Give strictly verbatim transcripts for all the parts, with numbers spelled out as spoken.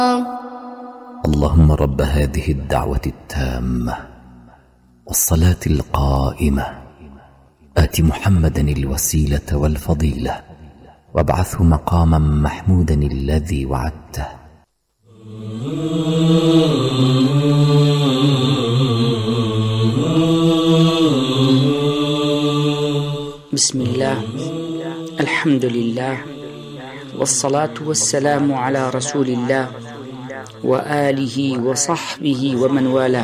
اللهم رب هذه الدعوة التامة والصلاة القائمة آت محمدا الوسيلة والفضيلة وابعثه مقاما محمودا الذي وعدته. بسم الله، الحمد لله، والصلاة والسلام على رسول الله وآله وصحبه ومن والاه.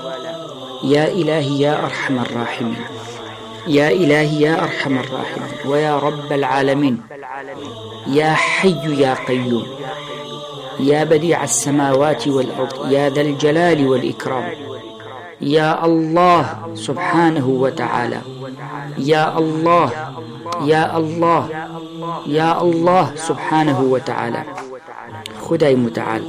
يا إلهي يا أرحم الراحمين، يا إلهي يا أرحم الراحمين، ويا رب العالمين، يا حي يا قيوم، يا بديع السماوات والأرض، يا ذا الجلال والإكرام، يا الله سبحانه وتعالى، يا الله يا الله يا الله سبحانه وتعالى. خدای متعال،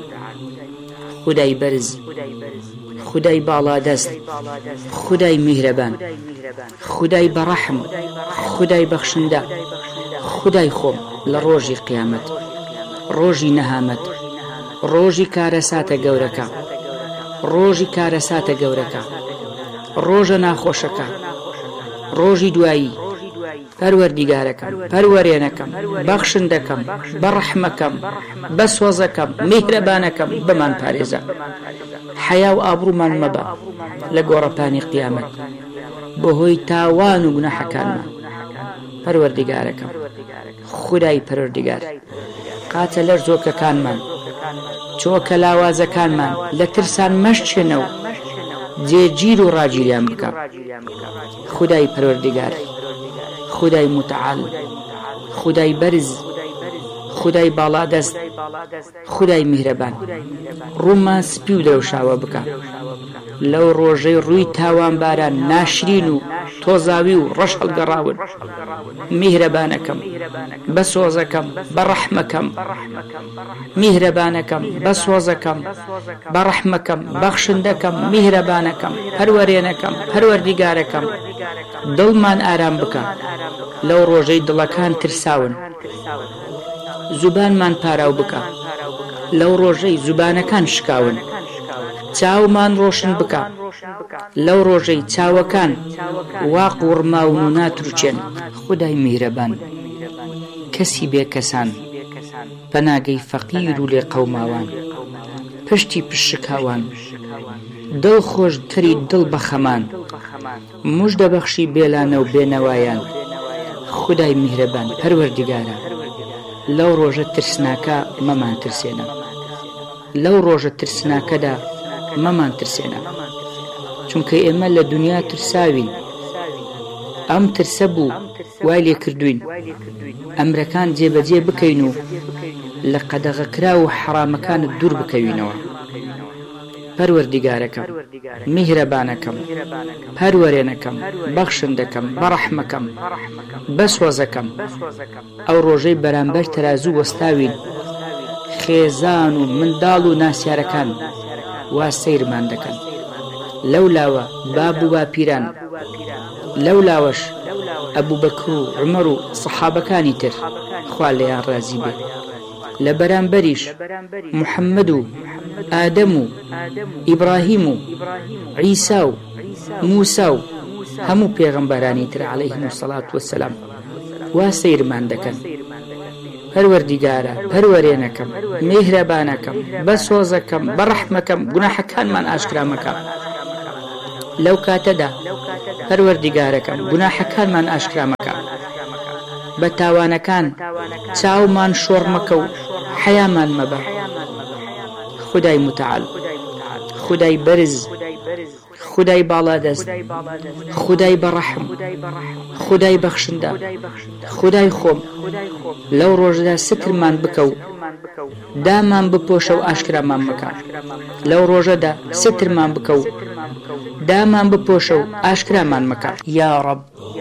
خدای برز، خدای بالادست، خدای مهربان، خدای برحم، خدای بخشنده، خدای خوم لروجی قیامت، روجی نهامت، روجی کارسات گورکا، روجی کارسات گورکا، روج ناخوشکا، روجی دوایی، پەروەردیگارەکەم، پەروەرێنەکەم، بەخشندەکەم، بەڕەحمەکەم، بەسۆزەکەم، میهرەبانەکەم بمان پارێزە. حەیا و ئابڕوومان مەبە لە گۆڕەپانی قیامەت بەهۆی تاوان و گوناحەکانمان. پەروەردیگارەکەم، خودای پەروەردیگار، قاتە لەر زۆکەکانمان، چۆکە لاوازەکانمان لە ترسان مەشچێنە و جێگیر و ڕاگیریان بکە. خودای پەروەردیگار، خدای متعال، خدای برز، خدای بالادست، خدای مهربان، ڕوومان سپی و دەوشاوە بکە لەو ڕۆژەی ڕووی تاوان باران ناشرین و تۆزاوی و ڕەش هەڵگەڕاون. میهرەبانەکەم، بەسۆزەکەم، بەڕەحمەکەم، میهرەبانەکەم، بەسۆزەکەم، بەڕەحمەکەم، بەخشندەکەم، میهرەبانەکەم، پەروەرێنەکەم، پەروەردیگارەکەم، دڵمان ئارام بکە لەو ڕۆژەی دڵەکان ترساون. زوبانمان پاراو بکە لەو ڕۆژەی زوبانەکان شکاون. چاومان ڕۆشن بکە لەو ڕۆژەی چاوەکان وا قوڕماون و ناتروچێن. خودای میهرەبان، کەسی بێکەسان، پەناگەی فەقیر و لێ قەوماوان، پشتی پشکاوان، دڵ خۆش تری دڵ بەخەمان، موژدە بەخشی بێلانە و بێنەوایان. خودای میهرەبان، پەروەردیگارە، لەو ڕۆژە ترسناکە مەمان ترسێنە، لەو ڕۆژە ترسناکەدا مەمان ترسێنە، چونکە ئێمە لە دنیا ترساوین. ئەم ترسە بوو وای لێ کردوین ئەمرەکان جێبەجێ بکەین و لە قەدەغەکرا و حرامەکانت دوور بکەوینەوە. پەروەردیگارەکەم، میهرەبانەکەم، پەروەرێنەکەم، بەخشندەکەم، بەڕەحمەکەم، بەسۆزەکەم، ئەو ڕۆژەی بەرامبەر تەرازوو وەستاوین خێزان و منداڵ و ناسیارەکان وا سەیرمان دەکەن. لەولاوە باب و باپیران، لەولاوەش ئەبوو بەکر و عومەر و سەحابەکانی تر خوا لێیان ڕازی بێ. لە بەرامبەریش محەممەد و ئادەم و ئیبراهیم و عیسا و موسا و هەموو پێغەمبەرانی تر عەلەیهیم السەڵات وەسەلام وا سەیرمان دەکەن. پەروەردیگارە، پەروەرێنەکەم، میهرەبانەکەم، بەسۆزەکەم، بەڕەحمەکەم، گوناحەکانمان ئاشکرا مەکە. لەو کاتەدا پەروەردیگارەکەم، گوناحەکانمان ئاشکرا مەکە، بە تاوانەکان چاومان شۆڕ مەکە و حەیامان مەبە. خدای متعال، خدای برز، خدای بالادست، خدای بەڕەحم، خدای بەخشندە، خدای خۆم لەو ڕۆژەدا سترمان بکە و دامان بپۆشە و ئاشکرامان مەکە. لەو ڕۆژەدا سترمان بکە و دامان بپۆشە و ئاشکرامان مەکە. یا ڕەب،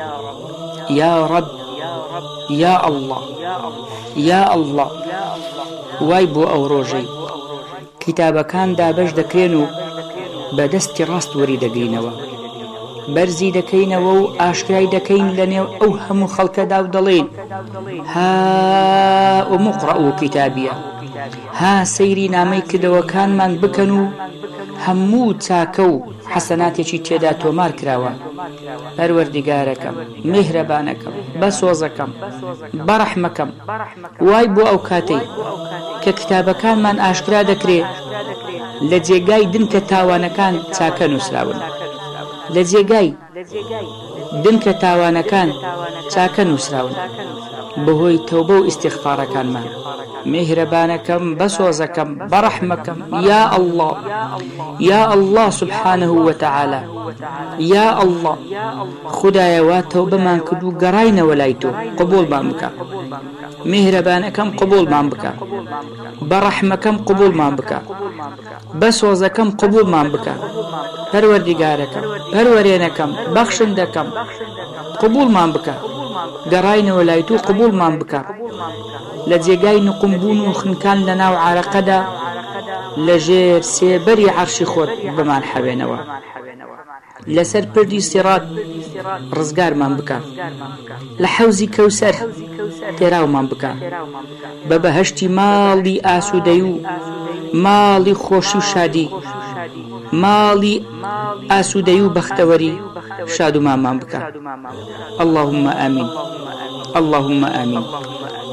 یا ڕەب، یا ئەڵڵا، یا ئەڵڵا. وای بۆ ئەو ڕۆژەی کتابەکان دابەش دەکرێن و بەدەستی ڕاست وەری دەگرینەوە، بەرزی دەکەینەوە و ئاشکرای دەکەین لە نێو ئەو هەموو خەڵکەدا و دەڵێن ها ئومقڕەئو کتابیە، ها سەیری نامەی کردەوەکانمان بکەن و هەموو چاکە و حەسەناتێکی تێدا تۆمار کراوە. پەروەردیگارەکەم، میهرەبانەکەم، بەسۆزەکەم، بەڕەحمەکەم، وای بۆ ئەو کاتەی کە کتابەکانمان ئاشکرا دەکرێ لە جێگای دنکە تاوانەکان چاکە نووسراون، لە جێگای دنکە تاوانەکان چاکە نووسراون بەهۆی تەوبە و ئیستیغفارەکانمان. میهرەبانەکەم، بەسۆزەکەم، بەڕەحمەکەم، یا ئەڵڵا، یا ئەڵڵا سبحانه وتعالى، یا ئەڵڵا خودایەوە تەوبەمان کرد و گەڕاینەوە لای تۆ، قبوڵمان بکە. میهرەبانەکەم قبوڵمان بکە، بەڕەحمەکەم قبوڵمان بکە، بەسۆزەکەم قبوڵمان بکە. پەروەردیگارەکەم، پەروەرێنەکەم، بەخشندەکەم قبوڵمان بکە، گەڕاینەوە لای تۆ قبوڵمان بکە. لە جێگای نقمبوون و خنکان لە ناو عارەقەدا لە ژێر سێبەری عەرشی خۆت بمان حەوێنەوە. لەسەر پردی سیرات ڕزگارمان بکە، لە حەوزی کەوسەر تێراومان بکە، بە بەهەشتی ماڵی ئاسوودەی و ماڵی خۆشی و شادی، ماڵی ئاسوودەی و بەختەوەری شادومانمان بکە. اللهم آمین، اللهم آمین.